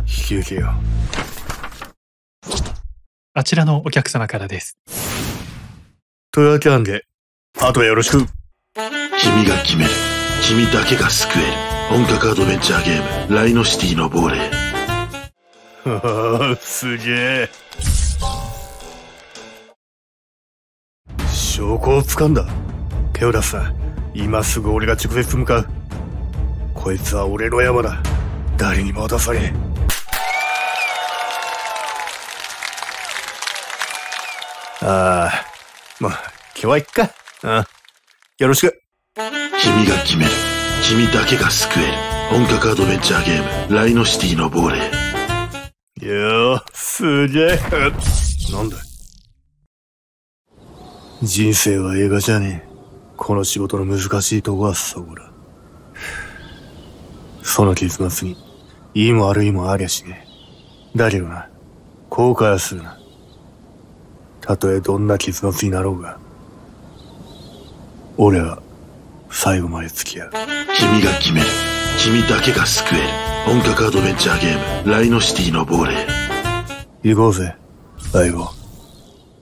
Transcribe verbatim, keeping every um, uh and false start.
引き受けよう。 あちらのお客様からです。 というわけなんで、あとはよろしく。 君が決める。君だけが救える。本格アドベンチャーゲーム、ライノシティの亡霊。 はあ、すげえ。証拠を掴んだ。手を出すな。今すぐ俺が直接向かう。こいつは俺の山だ。誰にも渡さねえ。ああ、まあ、今日はいっか。ああ、よろしく。 君が決める。君だけが救える。本格アドベンチャーゲーム、ライノシティの亡霊。 よー、すげえ。なんだ。人生は映画じゃねえ。この仕事の難しいとこはそこだ。その結末に、いいも悪いもありゃしねえ。だけどな、後悔はするな。たとえどんな結末になろうが、俺は最後まで付き合う。 君が決める。君だけが救える。本格アドベンチャーゲーム、ライノシティの亡霊。 行こうぜ、相棒。